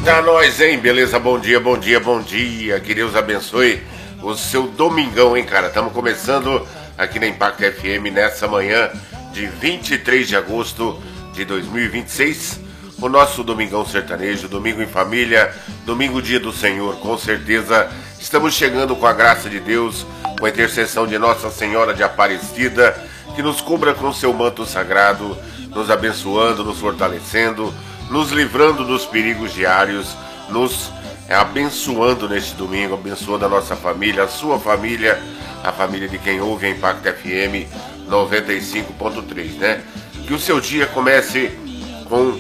Eita, nós, hein? Beleza? Bom dia, bom dia, bom dia. Que Deus abençoe o seu domingão, hein, cara? Estamos começando aqui na Impact FM nessa manhã de 23 de agosto de 2026. O nosso domingão sertanejo, domingo em família, domingo dia do Senhor. Com certeza estamos chegando com a graça de Deus, com a intercessão de Nossa Senhora de Aparecida, que nos cubra com seu manto sagrado, nos abençoando, nos fortalecendo, nos livrando dos perigos diários, nos abençoando neste domingo, abençoando a nossa família, a sua família, a família de quem ouve a Impact FM 95.3, né? Que o seu dia comece com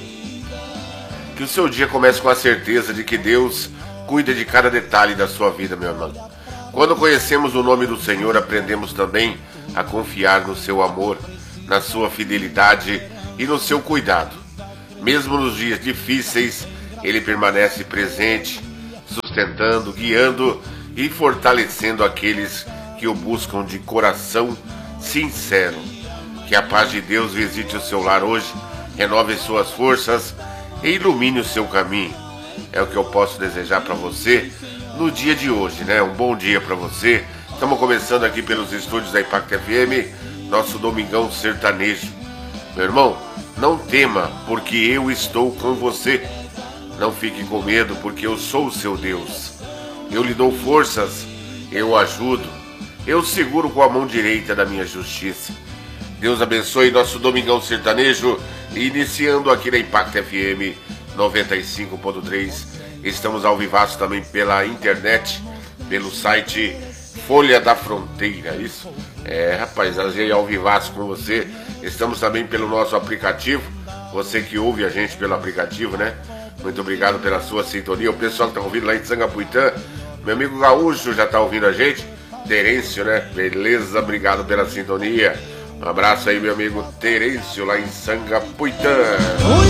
a certeza de que Deus cuida de cada detalhe da sua vida, meu irmão. Quando conhecemos o nome do Senhor, aprendemos também a confiar no seu amor, na sua fidelidade e no seu cuidado. Mesmo nos dias difíceis, Ele permanece presente, sustentando, guiando e fortalecendo aqueles que o buscam de coração sincero. Que a paz de Deus visite o seu lar hoje, renove suas forças e ilumine o seu caminho. É o que eu posso desejar para você no dia de hoje, né? Um bom dia para você. Estamos começando aqui pelos estúdios da Impact FM, nosso domingão sertanejo. Meu irmão, não tema, porque eu estou com você. Não fique com medo, porque eu sou o seu Deus. Eu lhe dou forças, eu ajudo, eu seguro com a mão direita da minha justiça. Deus abençoe nosso domingão sertanejo, iniciando aqui na Impact FM 95.3. Estamos ao vivaço também pela internet, pelo site Folha da Fronteira, isso? Rapaz, aí ao vivaço com você. Estamos também pelo nosso aplicativo, você que ouve a gente pelo aplicativo, né? Muito obrigado pela sua sintonia. O pessoal que está ouvindo lá em Sangapuitã, meu amigo Gaúcho já está ouvindo a gente, Terêncio, né? Beleza, obrigado pela sintonia. Um abraço aí, meu amigo Terêncio, lá em Sangapuitã.